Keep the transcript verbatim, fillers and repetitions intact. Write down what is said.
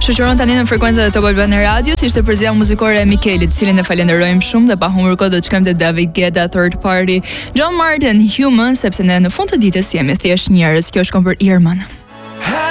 Shoqëron tani në frekuencën e Top Albana Radios, ishte përzia muzikore e Mikelit, cilin e falenderojmë shumë dhe pa humbur kohë do të shkojmë te David Guetta, Third Party, John Martin, Human, sepse ne në fund të ditës jemi thjesht njerëz. Kjo është këngë për Irman.